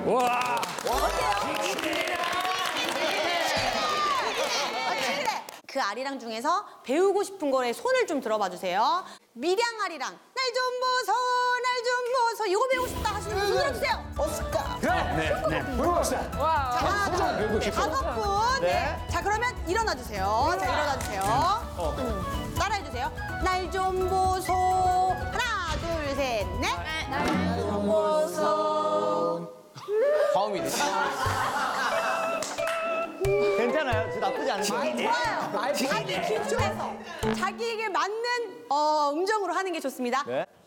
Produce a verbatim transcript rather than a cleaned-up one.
와. 그 아리랑 중에서 배우고 싶은 거에 손을 좀 들어봐 주세요. 밀양 아리랑 날 좀 보소 날 좀 보소 이거 배우고 싶다 하시는 분 손 들어주세요. 어스카. 네, 네. 배워봅시다. 자, 하나, 배우고 둘, 싶어. 다섯 분. 네. 자, 그러면 일어나 주세요. 자, 일어나 주세요. 음, 따라해 주세요. 날 좀 보소. 하나, 둘, 셋, 넷. 날 좀 보소. 다음이네. 괜찮아요? 저 나쁘지 않은데. 좋아요. 자기 기준에서 자기에게 맞는 어, 음정으로 하는 게 좋습니다. 네.